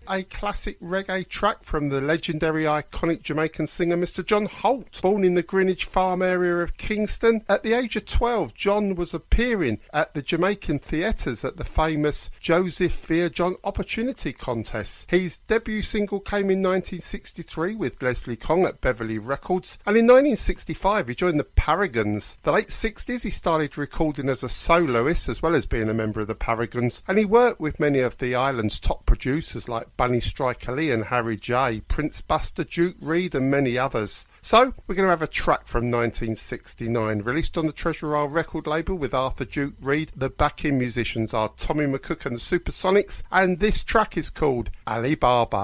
a classic reggae track from the legendary iconic Jamaican singer Mr. John Holt. Born in the Greenwich Farm area of Kingston, at the age of 12, John was appearing at the Jamaican theatres at the famous Joseph Vere John Opportunity Contest. His debut single came in 1963 with Leslie Kong at Beverly Records, and in 1965 he joined the Paragons. The late 60s he started recording as a soloist as well as being a member of the Paragons, and he worked with many of the island's top producers like Bunny Striker Lee and Harry J, Prince Buster, Duke Reid and many others. So we're going to have a track from 1969 released on the Treasure Isle record label with Arthur Duke Reid. The backing musicians are Tommy McCook and the Supersonics, and this track is called Ali Baba.